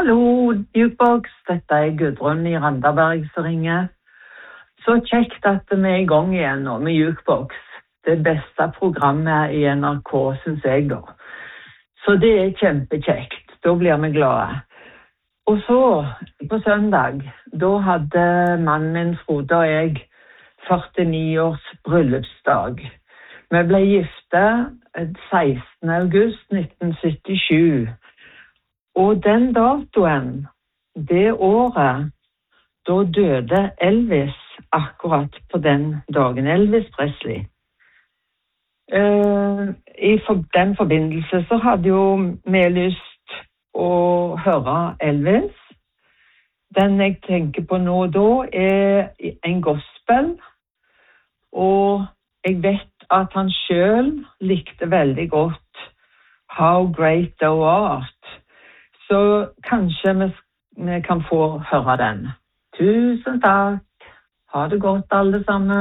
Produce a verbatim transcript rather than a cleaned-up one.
Hallo, Jukebox. Dette er Gudrun i Randaberg som ringer. Så kjekt at vi er i gang igjen nå med Jukebox. Det beste programmet i N R K, synes jeg da. Så det er kjempekjekt. Da blir vi glade. Og så, på søndag, da hadde mannen min Frode og jeg førtini års bryllupsdag. Vi ble gifte sekstende august nitten syttisju. Og den datoen, det året, da døde Elvis akkurat på den dagen. Elvis Presley. Uh, I for, den forbindelse så hadde jo vi lyst å høre Elvis. Den jeg tenker på nå da er en gospel, og jeg vet at han selv likte veldig godt How Great Thou Art. Så kanskje vi, vi kan få høre den. Tusen takk. Ha det godt alle sammen.